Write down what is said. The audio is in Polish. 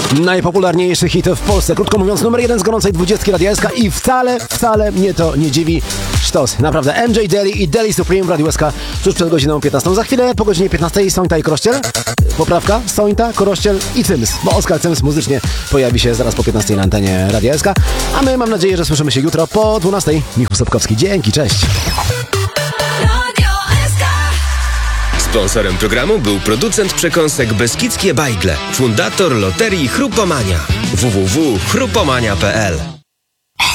Najpopularniejszy hit w Polsce, krótko mówiąc numer 1 z gorącej 20 Radia SK i wcale mnie to nie dziwi. Sztos, naprawdę. MJ Daly i Daly Supreme w Radiu SK tuż przed godziną 15. Za chwilę po godzinie 15 Sońta i Korościel. Poprawka, Sońta, Korościel i Cyms, bo Oskar Cyms muzycznie pojawi się zaraz po 15 na antenie Radia SK, a my mam nadzieję, że słyszymy się jutro po 12. Michał Sobkowski, dzięki, cześć. Sponsorem programu był producent przekąsek Beskidzkie Bajgle, fundator loterii Chrupomania. www.chrupomania.pl